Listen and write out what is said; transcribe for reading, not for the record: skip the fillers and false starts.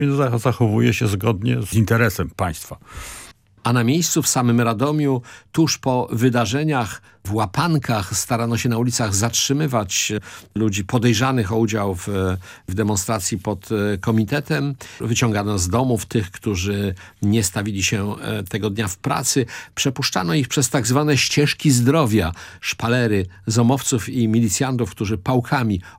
Zachowuje się zgodnie z interesem państwa. A na miejscu w samym Radomiu, tuż po wydarzeniach, w łapankach starano się na ulicach zatrzymywać ludzi podejrzanych o udział w demonstracji pod komitetem. Wyciągano z domów tych, którzy nie stawili się tego dnia w pracy. Przepuszczano ich przez tak zwane ścieżki zdrowia, szpalery, zomowców i milicjantów, którzy pałkami